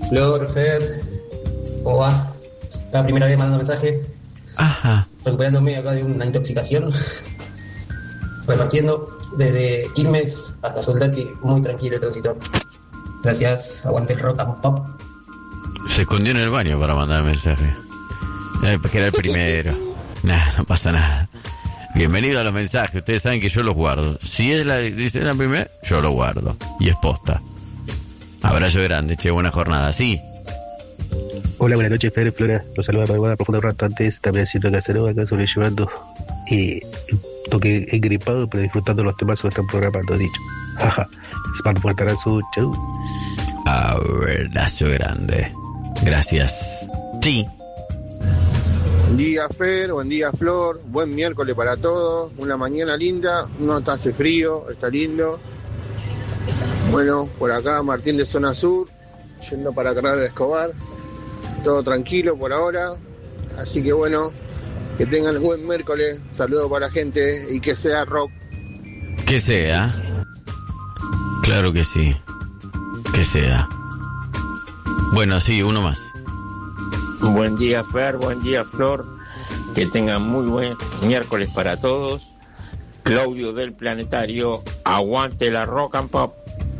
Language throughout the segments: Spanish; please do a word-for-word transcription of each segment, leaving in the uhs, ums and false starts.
Flor, Fer, ¿cómo va? La primera vez mandando mensaje. Ajá. Recuperándome acá de una intoxicación. Repartiendo desde Quilmes hasta Soldati, muy tranquilo el tránsito. Gracias, aguante el rock and pop. Se escondió en el baño para mandar el mensaje. Eh, porque era el primero. Nada, no pasa nada. Bienvenido a los mensajes. Ustedes saben que yo los guardo. Si es la, si es la primera, yo lo guardo. Y es posta. Abrazo grande, che, buena jornada. Sí. Hola, buenas noches, Fer, Flora. Los saluda Paraguay, profunda un rato antes. También siento casero acá sobrellevando. Y toque engripado, pero disfrutando los temas que están programando, dicho. Jaja. Les mando un fuerte abrazo. Chau. Abrazo grande. Gracias. Sí. Buen día, Fer, buen día, Flor, buen miércoles para todos, una mañana linda, no está hace frío, está lindo. Bueno, por acá Martín de Zona Sur, yendo para Carrera de Escobar, todo tranquilo por ahora, así que bueno, que tengan un buen miércoles, saludos para la gente y que sea rock. Que sea. Claro que sí, que sea. Bueno, sí, uno más. Buen día, Fer, buen día, Flor. Que tengan muy buen miércoles para todos. Claudio del Planetario, aguante la rock and pop.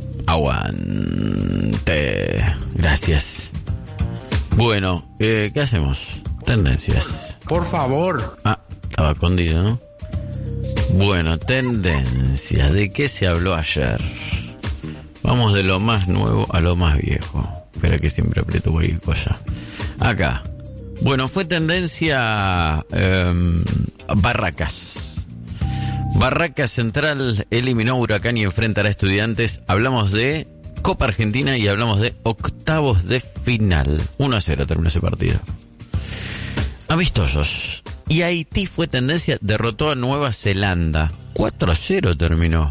Aguante. Gracias. Bueno, eh, ¿qué hacemos? Tendencias. Por favor. Ah, estaba escondido, ¿no? Bueno, tendencias. ¿De qué se habló ayer? Vamos de lo más nuevo a lo más viejo. Espera que siempre aprieto cualquier cosa. Acá. Bueno, fue tendencia eh, Barracas. Barracas Central eliminó a Huracán y enfrentará a Estudiantes. Hablamos de Copa Argentina y hablamos de octavos de final. uno a cero terminó ese partido. Amistosos. Y Haití fue tendencia, derrotó a Nueva Zelanda. cuatro a cero terminó.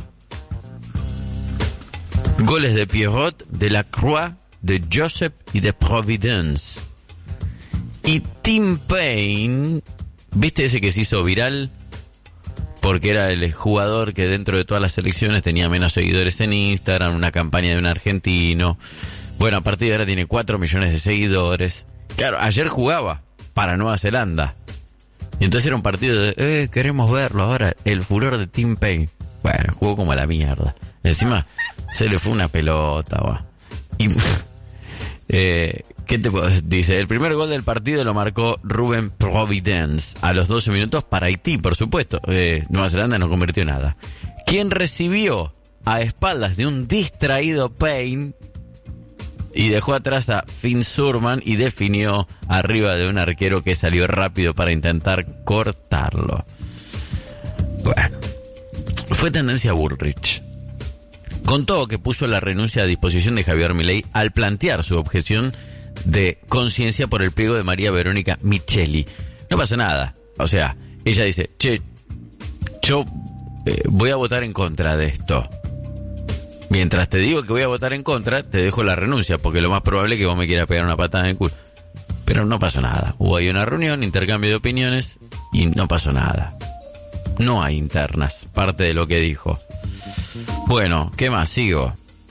Goles de Pierrot, de Lacroix, de Joseph y de Providence. Y Tim Payne, ¿viste ese que se hizo viral? Porque era el jugador que dentro de todas las selecciones tenía menos seguidores en Instagram, una campaña de un argentino. Bueno, a partir de ahora tiene cuatro millones de seguidores. Claro, ayer jugaba para Nueva Zelanda. Y entonces era un partido de, eh, queremos verlo ahora, el furor de Tim Payne. Bueno, jugó como a la mierda. Encima, se le fue una pelota, va. Y... Eh, ¿qué te puedo decir? Dice, el primer gol del partido lo marcó Ruben Providence a los doce minutos para Haití, por supuesto. eh, Nueva Zelanda no convirtió nada. Quien recibió a espaldas de un distraído Payne y dejó atrás a Finn Surman y definió arriba de un arquero que salió rápido para intentar cortarlo. Bueno, fue tendencia Bullrich. Contó que puso la renuncia a disposición de Javier Milei al plantear su objeción de conciencia por el pliego de María Verónica Micheli. No pasa nada. O sea, ella dice, che, yo eh, voy a votar en contra de esto. Mientras te digo que voy a votar en contra, te dejo la renuncia, porque lo más probable es que vos me quieras pegar una patada en el culo. Pero no pasó nada. Hubo ahí una reunión, intercambio de opiniones, y no pasó nada. No hay internas, parte de lo que dijo. Bueno, ¿qué más? Sigo.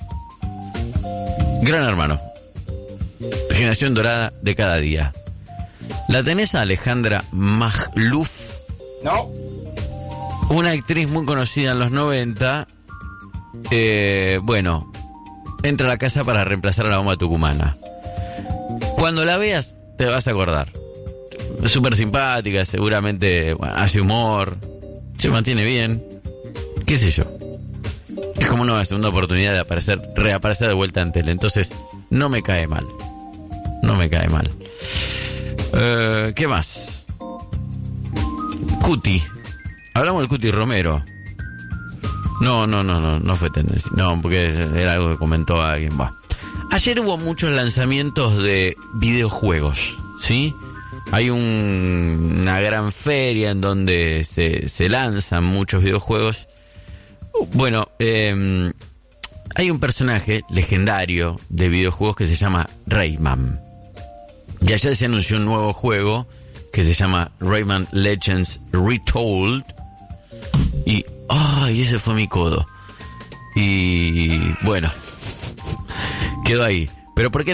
Gran Hermano. Generación dorada de cada día. ¿La tenés a Alejandra Magluf? No. Una actriz muy conocida en los noventa. Eh, bueno, entra a la casa para reemplazar a la bomba tucumana. Cuando la veas, te vas a acordar. Es súper simpática, seguramente bueno, hace humor, se mantiene bien. ¿Qué sé yo? Es como una segunda oportunidad de aparecer, reaparecer de vuelta en tele. Entonces, no me cae mal. No me cae mal. Eh, ¿Qué más? Cuti. Hablamos del Cuti Romero. No, no, no, no, no fue tendencia. No, porque era algo que comentó alguien. Va. Ayer hubo muchos lanzamientos de videojuegos, ¿sí? Hay un, una gran feria en donde se, se lanzan muchos videojuegos. Bueno, eh, hay un personaje legendario de videojuegos que se llama Rayman. Y ayer se anunció un nuevo juego que se llama Rayman Legends Retold. Y, ¡ay! Ese fue mi codo. Y, bueno, quedó ahí. Pero ¿por qué